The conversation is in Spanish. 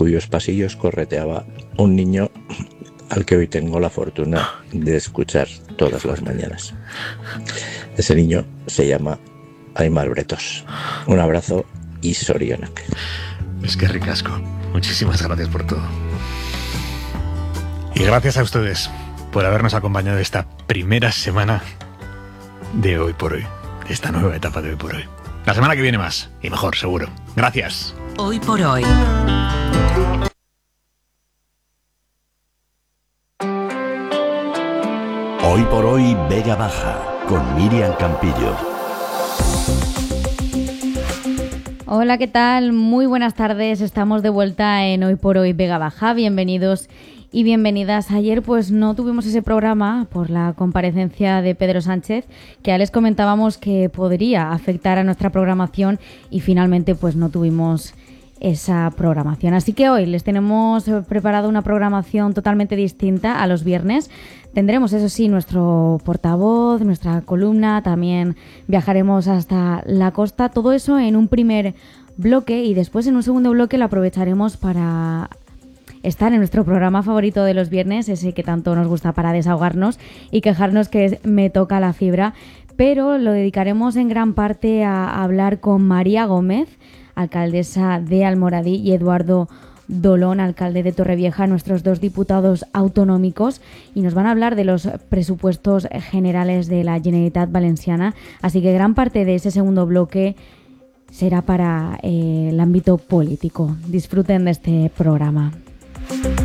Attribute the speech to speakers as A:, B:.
A: cuyos pasillos correteaba un niño al que hoy tengo la fortuna de escuchar todas las mañanas. Ese niño se llama Aimar Bretos. Un abrazo y sorionak.
B: Es que ricasco. Muchísimas gracias por todo. Y gracias a ustedes por habernos acompañado esta primera semana de Hoy por Hoy. Esta nueva etapa de Hoy por Hoy. La semana que viene más. Y mejor, seguro. Gracias.
C: Hoy por Hoy.
D: Hoy por Hoy Vega Baja con Miriam Campillo.
E: Hola, ¿qué tal? Muy buenas tardes. Estamos de vuelta en Hoy por Hoy Vega Baja. Bienvenidos y bienvenidas. Ayer pues no tuvimos ese programa por la comparecencia de Pedro Sánchez, que ya les comentábamos que podría afectar a nuestra programación y finalmente pues no tuvimos esa programación. Así que hoy les tenemos preparado una programación totalmente distinta a los viernes. Tendremos, eso sí, nuestro portavoz, nuestra columna, también viajaremos hasta la costa, todo eso en un primer bloque y después en un segundo bloque lo aprovecharemos para estar en nuestro programa favorito de los viernes, ese que tanto nos gusta para desahogarnos y quejarnos, que es Me toca la fibra, pero lo dedicaremos en gran parte a hablar con María Gómez, alcaldesa de Almoradí, y Eduardo Dolón, alcalde de Torrevieja, nuestros dos diputados autonómicos, y nos van a hablar de los presupuestos generales de la Generalitat Valenciana. Así que gran parte de ese segundo bloque será para el ámbito político. Disfruten de este programa.